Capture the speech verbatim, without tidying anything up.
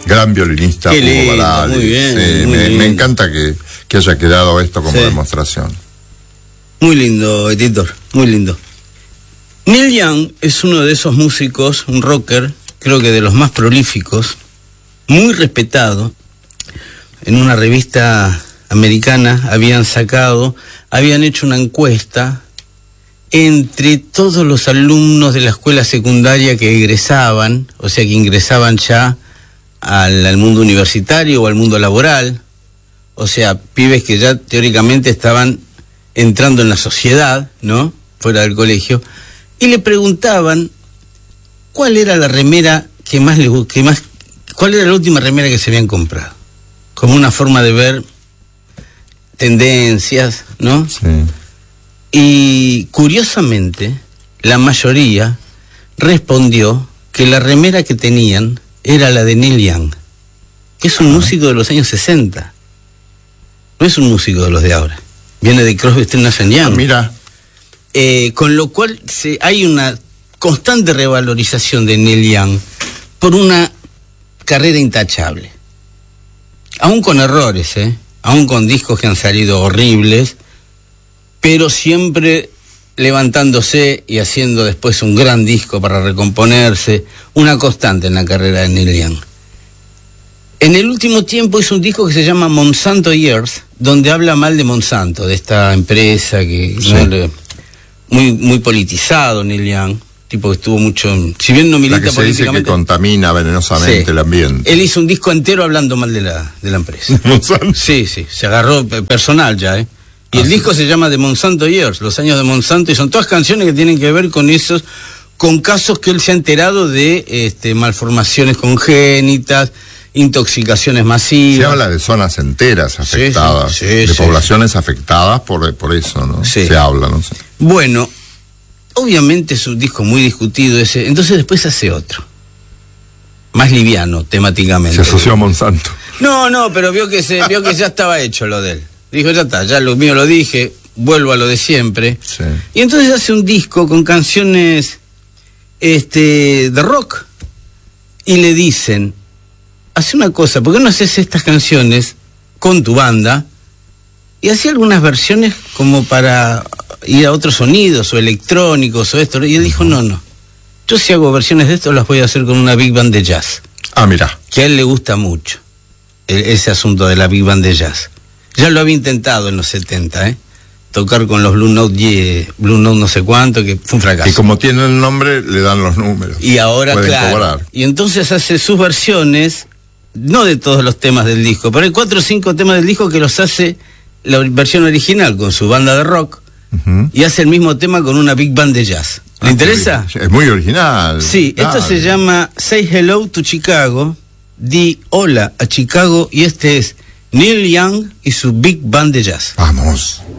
Gran violinista, Qué lindo, Hugo Barali. muy bien, Sí, muy me, lindo. me encanta que, que haya quedado esto como Sí. demostración. Muy lindo, editor, muy lindo. Neil Young es uno de esos músicos, un rocker, creo que de los más prolíficos, muy respetado. En una revista americana habían sacado, habían hecho una encuesta entre todos los alumnos de la escuela secundaria que egresaban, o sea que ingresaban ya al, al mundo universitario o al mundo laboral, o sea, pibes que ya teóricamente estaban entrando en la sociedad, ¿no?, fuera del colegio, y le preguntaban cuál era la remera que más les que más, cuál era la última remera que se habían comprado, como una forma de ver tendencias, ¿no? Sí. Y curiosamente, la mayoría respondió que la remera que tenían era la de Neil Young, que es un Ah. músico de los años sesenta. No es un músico de los de ahora. Viene de Crosby, Stills, Nash and Young. Ah, mira, Eh, con lo cual se, hay una constante revalorización de Neil Young por una carrera intachable. Aún con errores, ¿eh? Aún con discos que han salido horribles, pero siempre levantándose y haciendo después un gran disco para recomponerse, una constante en la carrera de Neil Young. En el último tiempo hizo un disco que se llama Monsanto Years, donde habla mal de Monsanto, de esta empresa que Sí. no le, muy muy politizado Neil Young, tipo que estuvo mucho, en- si bien no la milita que se dice que políticamente, contamina venenosamente sí, el ambiente. él hizo un disco entero hablando mal de la de la empresa. Monsanto. Sí, sí, se agarró pe- personal ya, ¿eh? Y Ah, el sí. disco se llama The Monsanto Years, los años de Monsanto, y son todas canciones que tienen que ver con esos, con casos que él se ha enterado de este, malformaciones congénitas, intoxicaciones masivas. Se habla de zonas enteras Sí, afectadas, sí, sí, de sí. poblaciones afectadas por, por eso, ¿no? Sí. Se habla, no sé. Bueno, obviamente es un disco muy discutido ese, entonces después hace otro, más liviano temáticamente. Se asoció a Monsanto. No, no, pero vio que se vio que ya estaba hecho lo de él. Dijo, ya está, ya lo mío lo dije, vuelvo a lo de siempre. Sí. Y entonces hace un disco con canciones este de rock. Y le dicen, hace una cosa, ¿por qué no haces estas canciones con tu banda? Y hacía algunas versiones como para ir a otros sonidos, o electrónicos, o esto. Y él dijo, no, no. Yo si hago versiones de esto las voy a hacer con una big band de jazz, Ah, mira. que a él le gusta mucho, e- ese asunto de la big band de jazz. Ya lo había intentado en los setenta, ¿eh? Tocar con los Blue Note, y, Blue Note no sé cuánto, que fue un fracaso. Y como tiene el nombre, le dan los números. Y ahora, pueden claro, cobrar. y entonces hace sus versiones, no de todos los temas del disco, pero hay cuatro o cinco temas del disco que los hace la versión original con su banda de rock, Ujú. y hace el mismo tema con una big band de jazz. ¿Le Ah, interesa? qué bien. Es muy original. Sí, esto Claro. se llama Say Hello to Chicago, di hola a Chicago, y este es Neil Young y su big band de jazz. Vamos.